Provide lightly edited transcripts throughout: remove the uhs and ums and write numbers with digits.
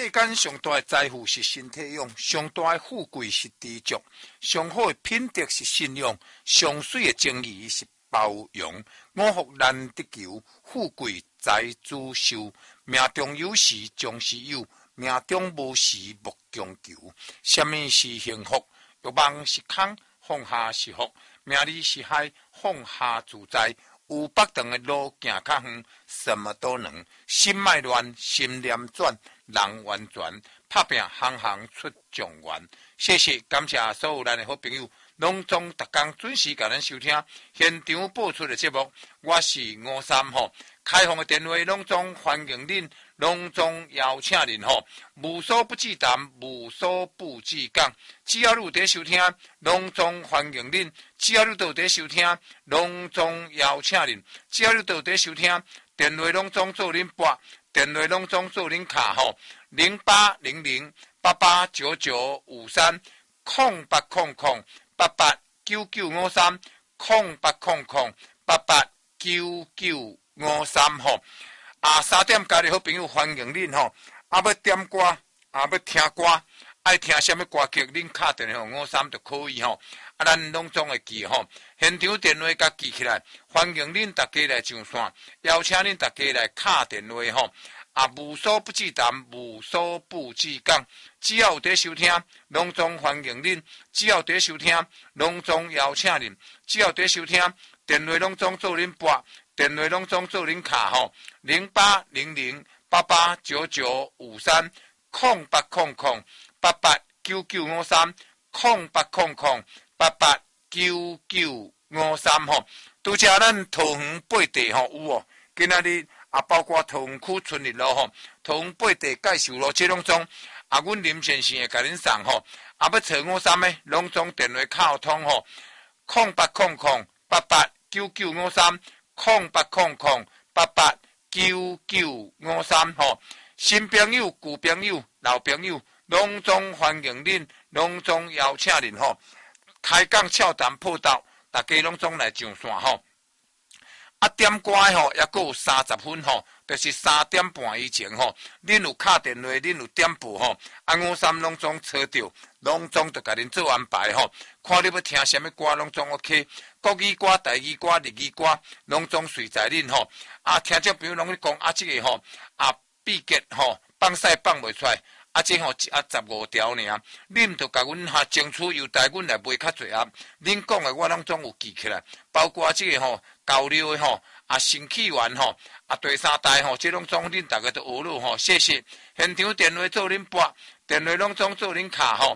世间上大的财富是身体用，上大的富贵是知足，上好的品德是信用，上水的情义是包容。五福难得求，富贵在自受。命中有时终是有，命中无时莫强求。什么是幸福？欲望是空，放下是福；命里是海，放下自在。有北长的路行较远，什么都能。心脉乱，心念转，人完全拍拼，行行出状元。谢谢，感谢所有咱的好朋友，拢总逐工准时甲咱收听现场播出的节目。我是53号，开放的电话拢总欢迎恁，拢总邀请恁吼。无所不至谈，无所不至讲。只要你有在收听，拢总欢迎恁；只要你都有在收听，拢总邀请恁；只要你都有在收听，电话拢总做恁拨，电话拢总做恁卡吼。0800889953，0800889953吼。3点家的好朋友欢迎恁吼。要点歌，要听歌，爱听什么歌曲，恁打电话53就可以吼。咱拢总会记吼，现场电话甲记起来，欢迎恁大家来上线，邀请恁大家来打电话吼。无所不至谈，无所不至讲。只要有在收听，拢总欢迎恁；只要有在收听，拢总邀请恁；只要有在收听，电话拢总做恁拨，电话拢总做恁卡吼。0800889953，0800889953吼。拄则咱桃园八地吼有哦，今仔日。包括桃园区春日路吼，桃园八地介绍路，这拢总阮林先生会甲恁送吼。要找53的，拢总电话敲通吼，0800889953，0800889953吼。新朋友、旧朋友、老朋友，拢总欢迎恁，拢总邀请恁吼。开讲俏谈破道，大家拢总来上线吼。点歌吼，也阁有30分吼，就是3点半以前吼。恁有打电话，恁有点播吼，53拢总找着，拢总就甲恁做安排吼。看你要听什么歌，拢总 OK。国语歌、台语歌、日语歌，拢总随在恁吼。听众朋友拢咧讲这个吼，毕节吼放屎放袂出来。这吼15条尔，恁就甲阮争取优待，阮来卖较济啊。恁讲的我拢总有记起来，包括这个吼交流的吼新起源吼第三代吼，这拢总恁大家都学了吼。谢谢。现场电话做恁拨，电话拢总做恁卡吼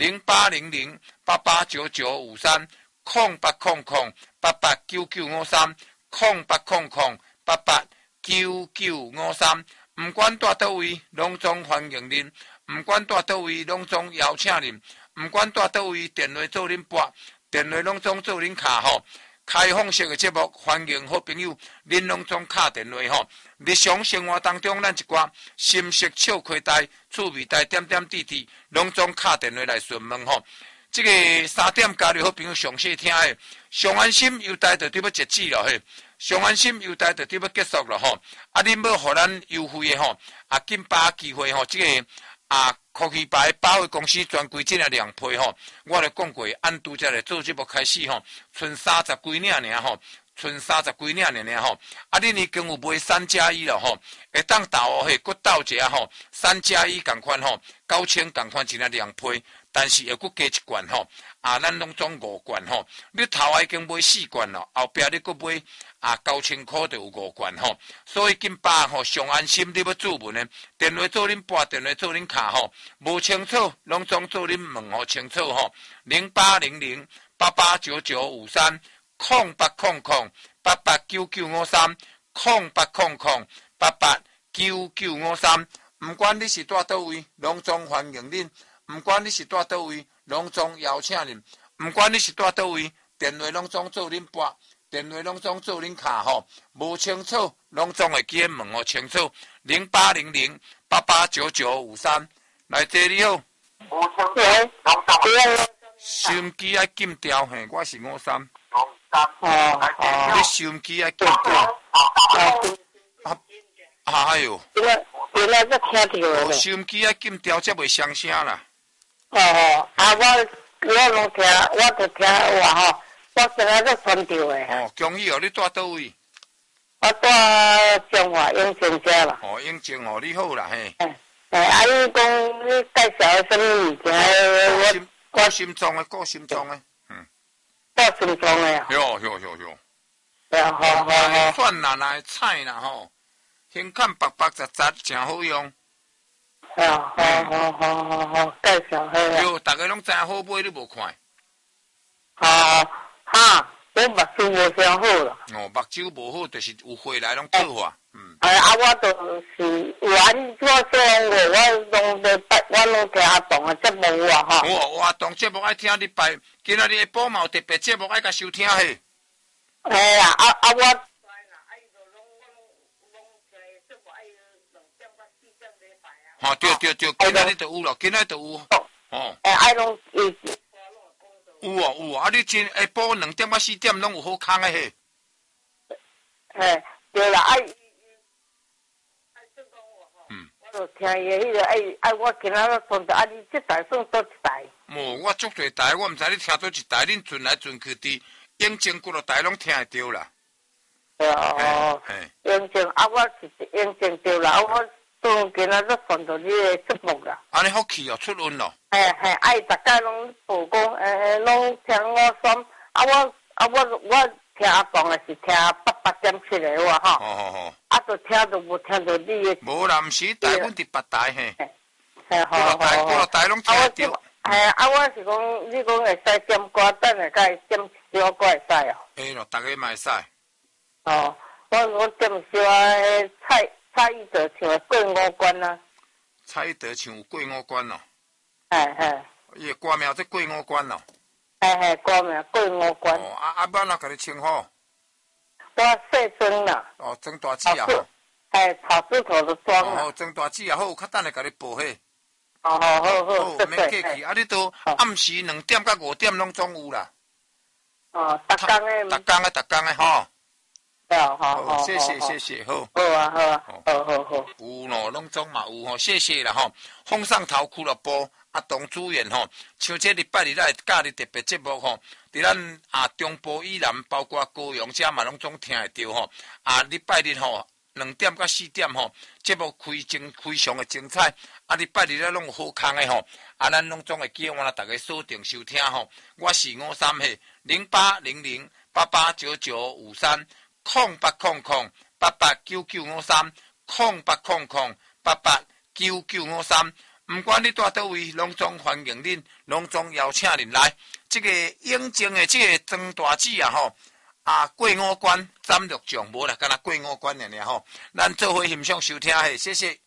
，0800889953，0800889953。毋管住倒位，拢总欢迎恁；毋管住倒位，拢总邀请恁；毋管住倒位，电话做恁拨，电话拢总做恁卡吼。开放式的节目，欢迎好朋友，恁拢总打电话吼。日常生活当中，咱一寡心色笑开台、趣味台点点滴滴，拢总打电话来询问吼。这个3点加入好朋友详细听的，上安心优待就对要截止了嘿。上安心优待就对要结束了吼，恁要互咱优惠的吼，紧把握机会吼，这个科技牌保卫公司专规这个2批吼，我咧讲过，按拄则咧做节目开始吼，剩30几领尔吼，剩30几领尔吼，恁已经有买3+1了吼，会当斗哦嘿，搁斗一下吼，3+1共款吼，9000共款一领2批，但是会搁加1罐吼，咱拢总5罐吼，你头已经买4罐了，后壁你搁买9000块就有5罐吼，所以紧把吼上安心你要注文的，电话做恁拨，电话做恁卡吼，无清楚拢总做恁问吼清楚吼，0800889953，0800889953，毋管你是住倒位，拢总欢迎恁；毋管你是住倒位，拢总邀请恁；毋管你是住倒位，电话拢总做恁拨。电话拢总做恁卡吼，无清楚拢总会记问吼清楚，0800889953。来这你好，无清楚拢总收音机爱禁掉嘿，我是53。你收音机爱禁掉。 哎哟， 原来才听到哦， 咧。 收音机啊禁调才袂伤声啦。 哦，我拢听，我就听话吼，我现在才传到的。 哦，恭喜哦，你住倒位？ 我在中华永庆家啦。 哦，永靖哦，你好啦嘿。 阿姨讲你介绍什么物件？ 顾心脏的，顾心脏的， 到心脏的啊。 哟。 好。 蒜啦，来菜啦吼，香看白白杂杂，真好用。 好，介绍好啊。 哟，大家拢知影好买，你无看？ 我目睭无啥好啦。 哦，目睭无好，就是有回来拢退化。 我就是玩我说我拢听阿东的节目啊哈。 活动节目爱听礼拜，今仔日下晡嘛有特别节目爱甲收听嘿。 我。 吼，对，今仔日就有咯，今仔日就有。哦。有哦，啊！你真下晡2点到4点拢有好康的嘿。 对啦，我就听伊迄个我今仔日传到你这台算倒一台？ 我足侪台，我毋知你听倒一台，恁转来转去伫永靖几落台拢听会着啦。 永靖我是永靖着啦，我都今仔日传到你的节目啦。 安尼福气哦，出运咯。 大家拢报讲，拢听我说，我听阿公的是听88.7的哇哈。就听到无听到你的。 无啦，毋是台，阮伫别台嘿。 几落台拢听得着。 我是讲，你讲会使点歌，等下甲伊点一小歌会使哦。 咯，大家嘛会使。 我点小蔡依德唱的过5关啊。 蔡依德唱过5关咯。伊的歌名即过5关咯。 歌名过5关。 阿爸哪甲你称呼？ 我细庄啦。 庄大姐啊。 草字头的庄啦。 庄大姐也好，较等下甲你报迄。 好， 免客气。啊，你都暗时2点到5点拢总有啦。 逐工的吼。 好， 谢谢，好。 好。 有咯，拢总嘛有吼，谢谢啦吼。风上头俱乐部董主任吼，像这礼拜日来假日特别节目吼，伫咱中部以南，包括高雄遮嘛拢总听会着吼。礼拜日吼2点到4点吼，节目非常的精彩。礼拜日咧拢有好康的吼，咱拢总会叫我大家锁定收听吼。我是53嘿，0800889953。0800889953 0800889953，唔管你住倒位，拢总欢迎恁，拢总邀请恁来。这个永靖的这个庄大姐啊吼，过5关斩6将，无啦，敢若过5关尔吼。咱做伙欣赏收听嘿，谢谢。